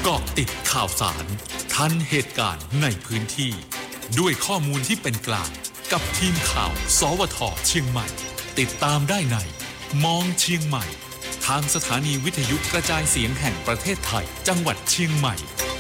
เกาะติดข่าวสารทันเหตุการณ์ในพื้นที่ด้วยข้อมูลที่เป็นกลางกับทีมข่าวสวท.เชียงใหม่ติดตามได้ในมองเชียงใหม่ทางสถานีวิทยุกระจายเสียงแห่งประเทศไทยจังหวัดเชียงใหม่